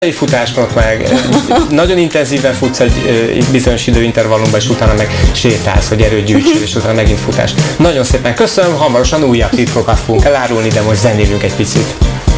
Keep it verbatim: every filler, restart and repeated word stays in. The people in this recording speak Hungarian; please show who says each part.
Speaker 1: Egy futásnot meg nagyon intenzíven futsz egy bizonyos időintervallumban, és utána meg sétálsz, hogy erőt gyűjtsél, és utána megint futás. Nagyon szépen köszönöm, hamarosan újabb titkokat fogunk elárulni, de most zenélünk egy picit.